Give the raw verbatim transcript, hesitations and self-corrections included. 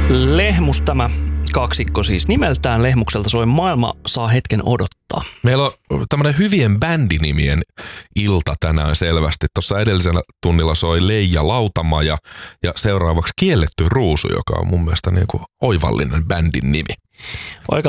Lehmus tämä kaksikko siis nimeltään. Lehmukselta soi Maailma saa hetken odottaa. Meillä on tämmöinen hyvien bändinimien ilta tänään selvästi. Tuossa edellisellä tunnilla soi Leija Lautamaja ja seuraavaksi Kielletty ruusu, joka on mun mielestä niin kuin oivallinen bändin nimi. Oikea